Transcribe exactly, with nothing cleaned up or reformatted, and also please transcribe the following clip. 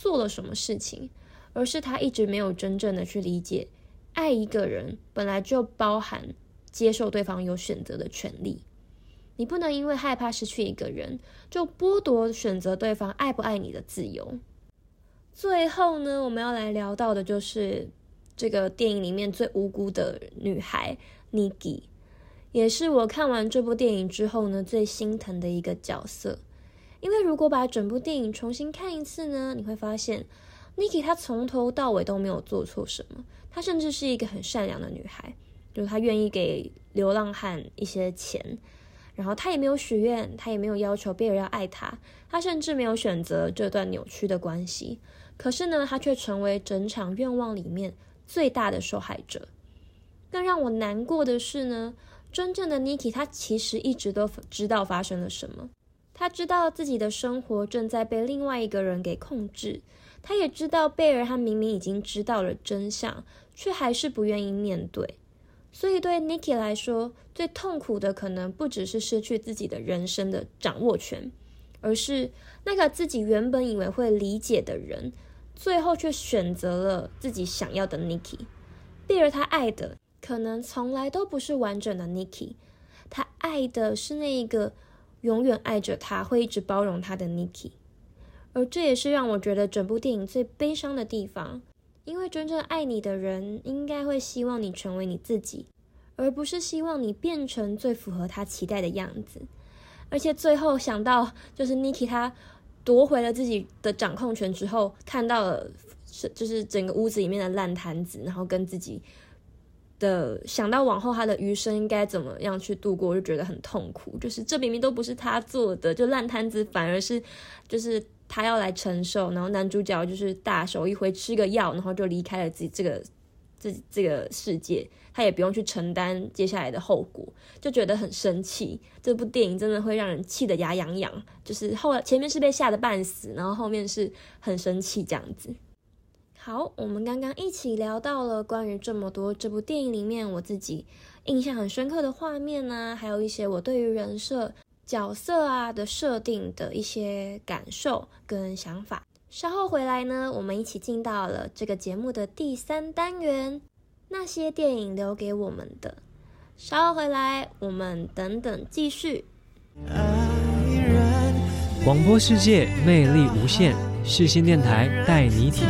做了什么事情，而是他一直没有真正的去理解，爱一个人本来就包含接受对方有选择的权利。你不能因为害怕失去一个人，就剥夺选择对方爱不爱你的自由。最后呢，我们要来聊到的就是这个电影里面最无辜的女孩 Nikki， 也是我看完这部电影之后呢最心疼的一个角色。因为如果把整部电影重新看一次呢，你会发现 Nikki 她从头到尾都没有做错什么，她甚至是一个很善良的女孩，就是她愿意给流浪汉一些钱，然后她也没有许愿，她也没有要求贝尔要爱她，她甚至没有选择这段扭曲的关系。可是呢，她却成为整场愿望里面最大的受害者。更让我难过的是呢，真正的 Nikki 她其实一直都知道发生了什么，她知道自己的生活正在被另外一个人给控制，她也知道贝尔他明明已经知道了真相，却还是不愿意面对。所以对 Nikki 来说，最痛苦的可能不只是失去自己的人生的掌握权，而是那个自己原本以为会理解的人，最后却选择了自己想要的 Nikki。 贝尔他爱的可能从来都不是完整的 Nikki， 他爱的是那一个永远爱着他，会一直包容他的 Nikki。 而这也是让我觉得整部电影最悲伤的地方，因为真正爱你的人应该会希望你成为你自己，而不是希望你变成最符合他期待的样子。而且最后想到就是 Nikki 他夺回了自己的掌控权之后，看到了就是整个屋子里面的烂摊子，然后跟自己的想到往后他的余生应该怎么样去度过，就觉得很痛苦。就是这明明都不是他做的，就烂摊子反而是就是他要来承受，然后男主角就是大手一挥吃个药，然后就离开了自己这个这这个世界，他也不用去承担接下来的后果，就觉得很生气。这部电影真的会让人气得牙痒痒，就是后来前面是被吓得半死，然后后面是很生气这样子。好，我们刚刚一起聊到了关于这么多这部电影里面我自己印象很深刻的画面啊，还有一些我对于人设角色啊的设定的一些感受跟想法。稍后回来呢，我们一起进到了这个节目的第三单元，那些电影留给我们的。稍后回来，我们等等继续。 广播世界魅力无限，世新电台带你体